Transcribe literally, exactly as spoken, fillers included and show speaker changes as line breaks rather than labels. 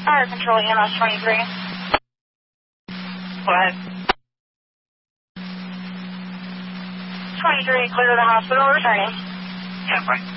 Fire control, E M S twenty-three.
Go ahead.
twenty-three, clear to the hospital, returning.
Yeah, fine.